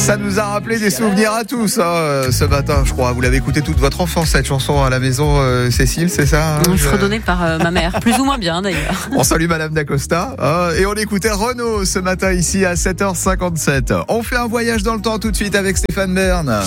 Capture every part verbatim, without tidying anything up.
Ça nous a rappelé des souvenirs à tous hein, ce matin, je crois. Vous l'avez écouté toute votre enfance, cette chanson à la maison, euh, Cécile, c'est ça hein, je... Fredonnée par euh, ma mère, plus ou moins bien d'ailleurs. On salue Madame D'Acosta. Euh, et on écoutait Renaud ce matin ici à sept heures cinquante-sept. On fait un voyage dans le temps tout de suite avec Stéphane Bern.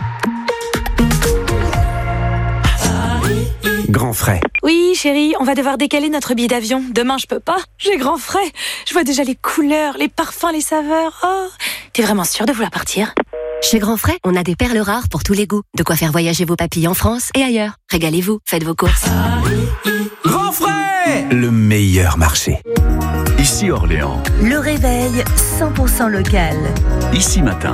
Grand frais. Oui, chérie, on va devoir décaler notre billet d'avion. Demain, je peux pas. J'ai grand frais. Je vois déjà les couleurs, les parfums, les saveurs. Oh, t'es vraiment sûre de vouloir partir ? Chez Grand Frais, on a des perles rares pour tous les goûts. De quoi faire voyager vos papilles en France et ailleurs. Régalez-vous, faites vos courses. Grand frais, le meilleur marché. Ici Orléans. Le réveil cent pour cent local. Ici Matin.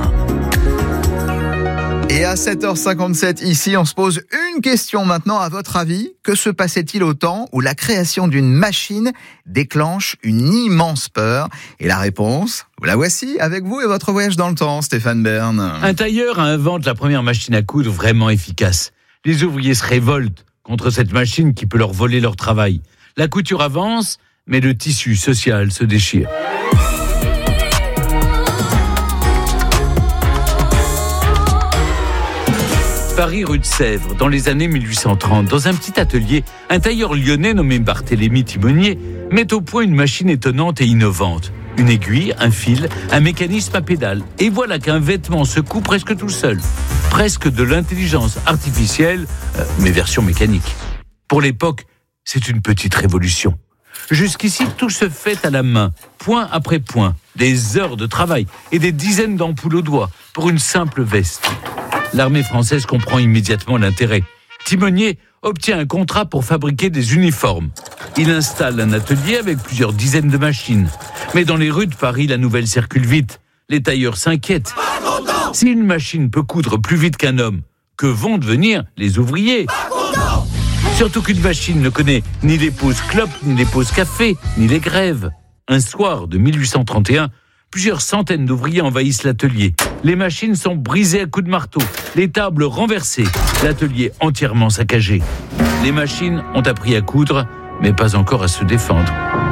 Et à sept heures cinquante-sept, ici, on se pose une question maintenant. À votre avis, que se passait-il au temps où la création d'une machine déclenche une immense peur ? Et la réponse, vous la voici avec vous et votre voyage dans le temps, Stéphane Bern. Un tailleur invente la première machine à coudre vraiment efficace. Les ouvriers se révoltent contre cette machine qui peut leur voler leur travail. La couture avance, mais le tissu social se déchire. Paris, rue de Sèvres, dans les années mille huit cent trente, dans un petit atelier, un tailleur lyonnais nommé Barthélemy Timonier met au point une machine étonnante et innovante. Une aiguille, un fil, un mécanisme à pédale. Et voilà qu'un vêtement se coud presque tout seul. Presque de l'intelligence artificielle, euh, mais version mécanique. Pour l'époque, c'est une petite révolution. Jusqu'ici, tout se fait à la main, point après point. Des heures de travail et des dizaines d'ampoules au doigt pour une simple veste. L'armée française comprend immédiatement l'intérêt. Timonier obtient un contrat pour fabriquer des uniformes. Il installe un atelier avec plusieurs dizaines de machines. Mais dans les rues de Paris, la nouvelle circule vite. Les tailleurs s'inquiètent. Si une machine peut coudre plus vite qu'un homme, que vont devenir les ouvriers ? Surtout qu'une machine ne connaît ni les pauses clopes, ni les pauses café, ni les grèves. Un soir de mille huit cent trente et un, plusieurs centaines d'ouvriers envahissent l'atelier. Les machines sont brisées à coups de marteau, les tables renversées, l'atelier entièrement saccagé. Les machines ont appris à coudre, mais pas encore à se défendre.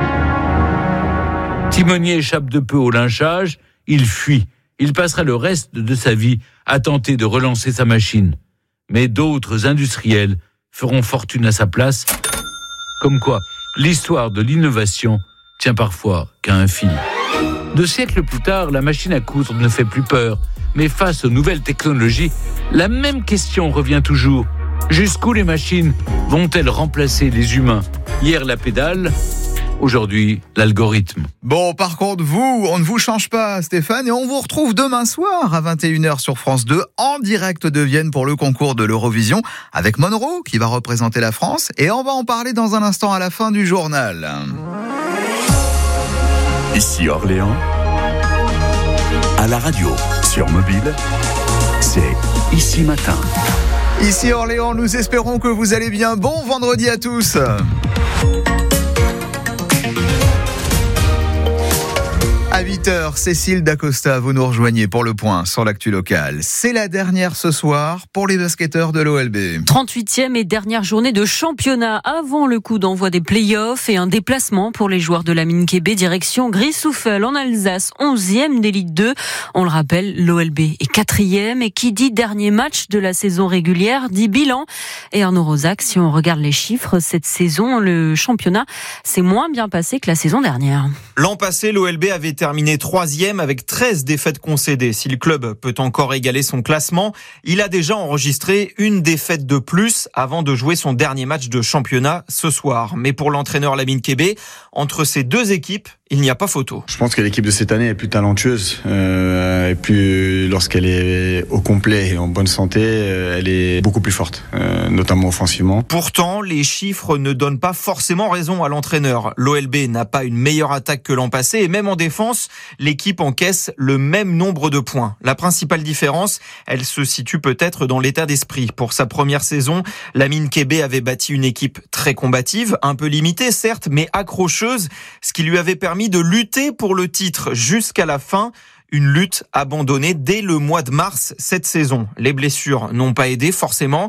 Timonier échappe de peu au lynchage, il fuit. Il passera le reste de sa vie à tenter de relancer sa machine. Mais d'autres industriels feront fortune à sa place. Comme quoi, l'histoire de l'innovation tient parfois qu'à un fil. Deux siècles plus tard, la machine à coudre ne fait plus peur. Mais face aux nouvelles technologies, la même question revient toujours. Jusqu'où les machines vont-elles remplacer les humains ? Hier, la pédale, aujourd'hui, l'algorithme. Bon, par contre, vous, on ne vous change pas, Stéphane, et on vous retrouve demain soir à vingt et une heures sur France deux, en direct de Vienne pour le concours de l'Eurovision, avec Monroe qui va représenter la France, et on va en parler dans un instant à la fin du journal. Ici Orléans, à la radio, sur mobile, c'est Ici Matin. Ici Orléans, nous espérons que vous allez bien. Bon vendredi à tous. À huit heures, Cécile D'Acosta, vous nous rejoignez pour le point sur l'actu locale. C'est la dernière ce soir pour les basketteurs de l'O L B. trente-huitième et dernière journée de championnat avant le coup d'envoi des play-offs et un déplacement pour les joueurs de la mine Québec direction Griesshoeffel en Alsace, onzième d'élite deux. On le rappelle, l'O L B est quatrième et qui dit dernier match de la saison régulière dit bilan. Et Arnaud Rosac, si on regarde les chiffres, cette saison, le championnat s'est moins bien passé que la saison dernière. L'an passé, l'O L B avait terminé troisième avec treize défaites concédées. Si le club peut encore égaler son classement, il a déjà enregistré une défaite de plus avant de jouer son dernier match de championnat ce soir. Mais pour l'entraîneur Lamine Kébé, entre ces deux équipes, il n'y a pas photo. Je pense que l'équipe de cette année est plus talentueuse euh, et plus lorsqu'elle est au complet et en bonne santé, euh, elle est beaucoup plus forte, euh, notamment offensivement. Pourtant, les chiffres ne donnent pas forcément raison à l'entraîneur. L'O L B n'a pas une meilleure attaque que l'an passé et même en défense, l'équipe encaisse le même nombre de points. La principale différence, elle se situe peut-être dans l'état d'esprit. Pour sa première saison, Lamine Kébé avait bâti une équipe très combative, un peu limitée certes, mais accrocheuse, ce qui lui avait permis de lutter pour le titre jusqu'à la fin. Une lutte abandonnée dès le mois de mars cette saison. Les blessures n'ont pas aidé forcément.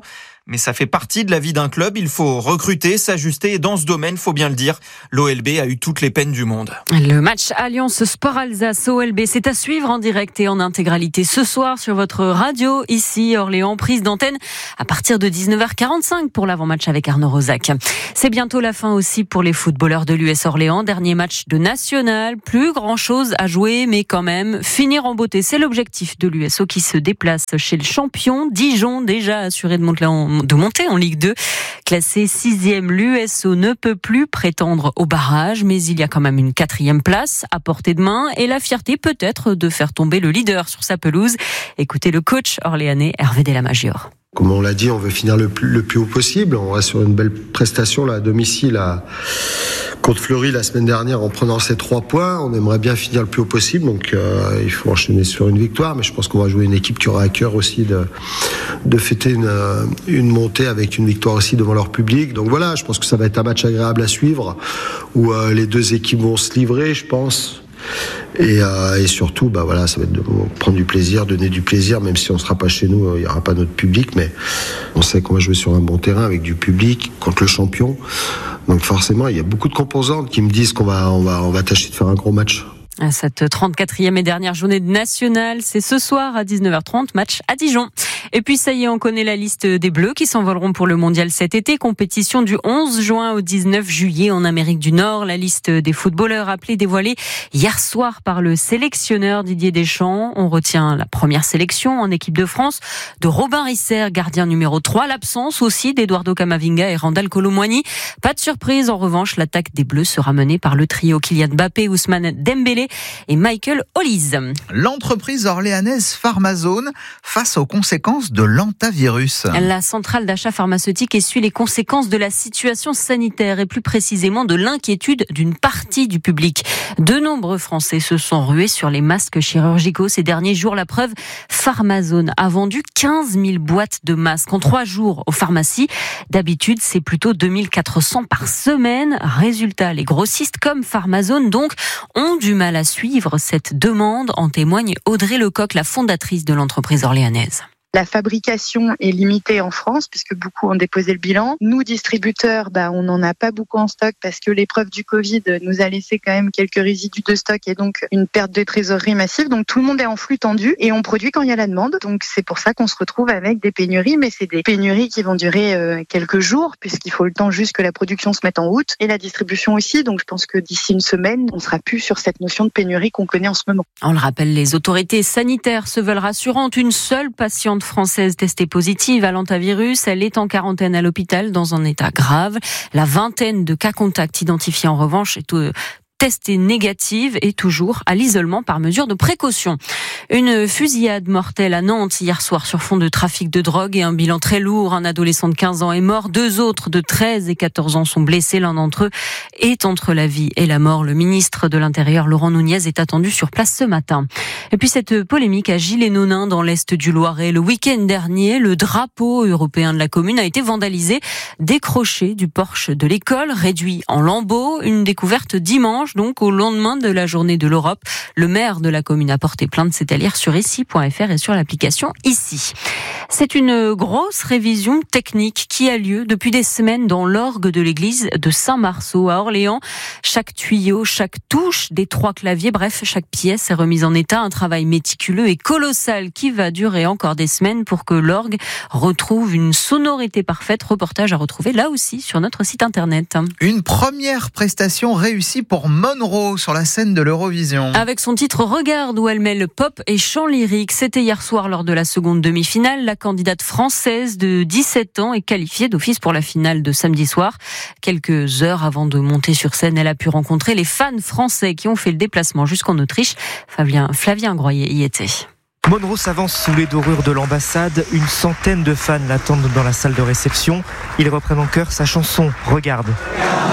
mais ça fait partie de la vie d'un club. Il faut recruter, s'ajuster et dans ce domaine, faut bien le dire, l'O L B a eu toutes les peines du monde. Le match Alliance Sport Alsace O L B, c'est à suivre en direct et en intégralité ce soir sur votre radio, ici Orléans, prise d'antenne à partir de dix-neuf heures quarante-cinq pour l'avant-match avec Arnaud Rosac. C'est bientôt la fin aussi pour les footballeurs de l'U S Orléans. Dernier match de national, plus grand chose à jouer, mais quand même finir en beauté. C'est l'objectif de l'U S O qui se déplace chez le champion Dijon, déjà assuré de monter en, de monter en Ligue deux. Classé sixième, l'U S O ne peut plus prétendre au barrage, mais il y a quand même une quatrième place à portée de main et la fierté peut-être de faire tomber le leader sur sa pelouse. Écoutez le coach orléanais Hervé Delamaggiore. Comme on l'a dit, on veut finir le plus, le plus haut possible. On reste sur une belle prestation là, à domicile à, contre Fleury la semaine dernière en prenant ces trois points. On aimerait bien finir le plus haut possible, donc euh, il faut enchaîner sur une victoire. Mais je pense qu'on va jouer une équipe qui aura à cœur aussi de, de fêter une, une montée avec une victoire aussi devant leur public. Donc voilà, je pense que ça va être un match agréable à suivre où euh, les deux équipes vont se livrer, je pense. Et, euh, et surtout, bah voilà, ça va être de prendre du plaisir, donner du plaisir, même si on sera pas chez nous, il y aura pas notre public, mais on sait qu'on va jouer sur un bon terrain avec du public contre le champion. Donc forcément, il y a beaucoup de composantes qui me disent qu'on va, on va, on va tâcher de faire un gros match. Cette trente-quatrième et dernière journée de nationale, c'est ce soir à dix-neuf heures trente, match à Dijon. Et puis ça y est, on connaît la liste des Bleus qui s'envoleront pour le mondial cet été. Compétition du onze juin au dix-neuf juillet en Amérique du Nord. La liste des footballeurs appelée dévoilée hier soir par le sélectionneur Didier Deschamps. On retient la première sélection en équipe de France de Robin Risser, gardien numéro trois. L'absence aussi d'Eduardo Camavinga et Randal Kolo Muani. Pas de surprise, en revanche, l'attaque des Bleus sera menée par le trio Kylian Mbappé, Ousmane Dembélé et Michael Olise. L'entreprise orléanaise Pharmazone face aux conséquences de l'hantavirus. La centrale d'achat pharmaceutique essuie les conséquences de la situation sanitaire et plus précisément de l'inquiétude d'une partie du public. De nombreux Français se sont rués sur les masques chirurgicaux ces derniers jours. La preuve, Pharmazone a vendu quinze mille boîtes de masques en trois jours aux pharmacies. D'habitude, c'est plutôt deux mille quatre cents par semaine. Résultat, les grossistes comme Pharmazone donc ont du mal à suivre cette demande, en témoigne Audrey Lecoq, la fondatrice de l'entreprise orléanaise. La fabrication est limitée en France puisque beaucoup ont déposé le bilan. Nous, distributeurs, bah, on n'en a pas beaucoup en stock parce que l'épreuve du Covid nous a laissé quand même quelques résidus de stock et donc une perte de trésorerie massive. Donc tout le monde est en flux tendu et on produit quand il y a la demande. Donc c'est pour ça qu'on se retrouve avec des pénuries, mais c'est des pénuries qui vont durer euh, quelques jours puisqu'il faut le temps juste que la production se mette en route et la distribution aussi. Donc je pense que d'ici une semaine, on sera plus sur cette notion de pénurie qu'on connaît en ce moment. On le rappelle, les autorités sanitaires se veulent rassurantes. Une seule patiente française testée positive à l'hantavirus. Elle est en quarantaine à l'hôpital dans un état grave. La vingtaine de cas contacts identifiés en revanche est au testée négative et toujours à l'isolement par mesure de précaution. Une fusillade mortelle à Nantes hier soir sur fond de trafic de drogue et un bilan très lourd. Un adolescent de quinze ans est mort. Deux autres de treize et quatorze ans sont blessés. L'un d'entre eux est entre la vie et la mort. Le ministre de l'Intérieur, Laurent Nunez, est attendu sur place ce matin. Et puis cette polémique à Gilles-et-Nonains dans l'Est du Loiret. Le week-end dernier, le drapeau européen de la commune a été vandalisé, décroché du porche de l'école, réduit en lambeaux. Une découverte dimanche. Donc, au lendemain de la journée de l'Europe, le maire de la commune a porté plainte. C'est à lire sur ici point f r et sur l'application Ici. C'est une grosse révision technique qui a lieu depuis des semaines dans l'orgue de l'église de Saint-Marceau à Orléans. Chaque tuyau, chaque touche des trois claviers, bref, chaque pièce est remise en état. Un travail méticuleux et colossal qui va durer encore des semaines pour que l'orgue retrouve une sonorité parfaite. Reportage à retrouver là aussi sur notre site internet. Une première prestation réussie pour Monroe sur la scène de l'Eurovision. Avec son titre Regarde, où elle mêle pop et chant lyrique. C'était hier soir lors de la seconde demi-finale. La candidate française de dix-sept ans est qualifiée d'office pour la finale de samedi soir. Quelques heures avant de monter sur scène, elle a pu rencontrer les fans français qui ont fait le déplacement jusqu'en Autriche. Flavien, Flavien Groyer y était. Monroe s'avance sous les dorures de l'ambassade. Une centaine de fans l'attendent dans la salle de réception. Ils reprennent en chœur sa chanson Regarde.